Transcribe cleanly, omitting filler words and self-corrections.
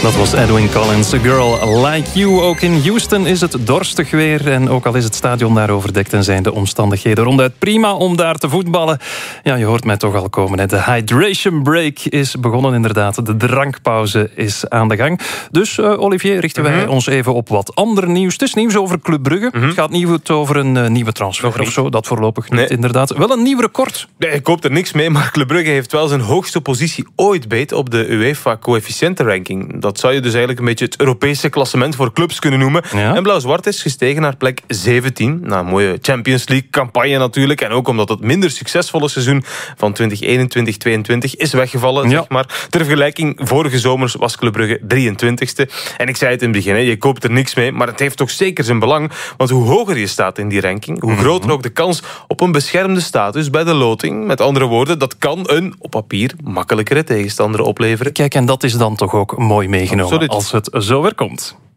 Dat was Edwin Collins, A Girl Like You. Ook in Houston is het dorstig weer. En ook al is het stadion daar overdekt en zijn de omstandigheden ronduit prima om daar te voetballen. Ja, je hoort mij toch al komen. Hè. De hydration break is begonnen inderdaad. De drankpauze is aan de gang. Dus Olivier, richten wij ons even op wat ander nieuws. Het is nieuws over Club Brugge. Het gaat niet over een nieuwe transfer of zo. Dat voorlopig niet, inderdaad. Wel een nieuw record. Nee, ik hoop er niks mee, maar Club Brugge heeft wel zijn hoogste positie ooit beet op de UEFA-coëfficiëntenranking. Dat zou je dus eigenlijk een beetje het Europese klassement voor clubs kunnen noemen. Ja. En Blauw-Zwart is gestegen naar plek 17. Nou, een mooie Champions League-campagne natuurlijk. En ook omdat het minder succesvolle seizoen van 2021-2022 is weggevallen. Zeg maar. Ter vergelijking, vorige zomers was Club Brugge 23ste. En ik zei het in het begin, je koopt er niks mee, maar het heeft toch zeker zijn belang. Want hoe hoger je staat in die ranking, hoe groter ook de kans op een beschermde status bij de loting. Met andere woorden, dat kan een, op papier, makkelijkere tegenstander opleveren. Kijk, en dat is dan toch ook mooi meegenomen. Absoluut. Als het zo weer komt.